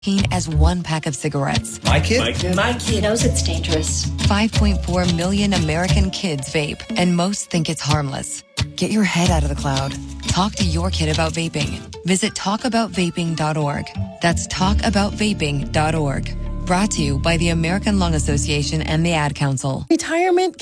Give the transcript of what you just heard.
as one pack of cigarettes. My kid knows it's dangerous. 5.4 million American kids vape, and most think it's harmless. Get your head out of the cloud. Talk to your kid about vaping. Visit talkaboutvaping.org. That's talkaboutvaping.org. Brought to you by the American Lung Association and the Ad Council. Retirement